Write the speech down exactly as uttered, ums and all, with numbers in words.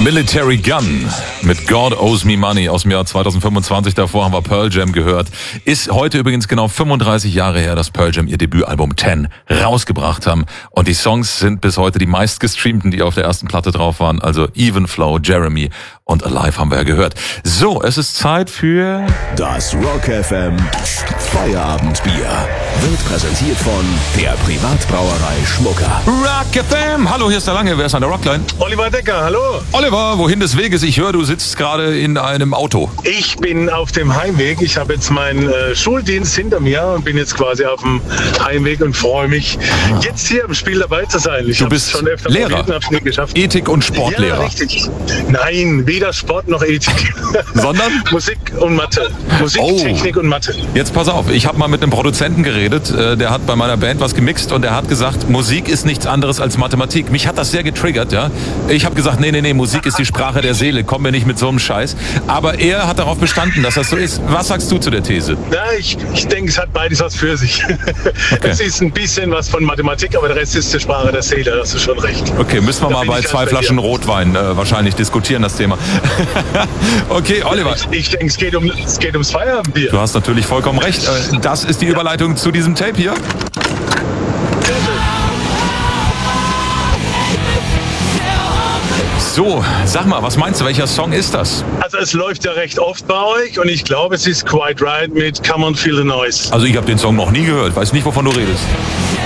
Military Gun mit God Owes Me Money aus dem Jahr zweitausendfünfundzwanzig. Davor haben wir Pearl Jam gehört. Ist heute übrigens genau fünfunddreißig Jahre her, dass Pearl Jam ihr Debütalbum Ten rausgebracht haben. Und die Songs sind bis heute die meistgestreamten, die auf der ersten Platte drauf waren. Also Even Flow, Jeremy und Alive haben wir ja gehört. So, es ist Zeit für... Das Rock F M Feierabendbier wird präsentiert von der Privatbrauerei Schmucker. Rock F M! Hallo, hier ist der Lange. Wer ist an der Rockline? Oliver Decker, hallo. Oliver, wohin des Weges? Ich höre, du sitzt gerade in einem Auto. Ich bin auf dem Heimweg. Ich habe jetzt meinen äh, Schuldienst hinter mir und bin jetzt quasi auf dem Heimweg und freue mich, jetzt hier im Spiel dabei zu sein. Ich Du bist schon öfter Lehrer, probiert und hab's nie geschafft. Ethik- und Sportlehrer. Ja, richtig. Nein, weder Sport noch Ethik. Sondern? Musik und Mathe. Musik, Oh. Technik und Mathe. Jetzt pass auf, ich habe mal mit einem Produzenten geredet, äh, der hat bei meiner Band was gemixt und der hat gesagt, Musik ist nichts anderes als Mathematik. Mich hat das sehr getriggert, ja. Ich habe gesagt, nee, nee, nee, Musik ist die Sprache der Seele, komm mir nicht mit so einem Scheiß. Aber er hat darauf bestanden, dass das so ist. Was sagst du zu der These? Ja, ich, ich denke, es hat beides was für sich. Okay. Es ist ein bisschen was von Mathematik, aber der Rest ist die Sprache der Seele, da hast du schon recht. Okay, müssen wir Da mal bin bei ich ganz zwei bei Flaschen dir. Rotwein äh, wahrscheinlich diskutieren, das Thema. Okay, Oliver, Ich, ich denke, es geht, um, es geht ums Feierabendbier. du hast natürlich vollkommen recht. Äh, Das ist die Überleitung zu diesem Tape hier. So, sag mal, was meinst du, welcher Song ist das? Also es läuft ja recht oft bei euch und ich glaube, es ist Quite Right mit Come on Feel the Noise. Also ich habe den Song noch nie gehört, weiß nicht, wovon du redest.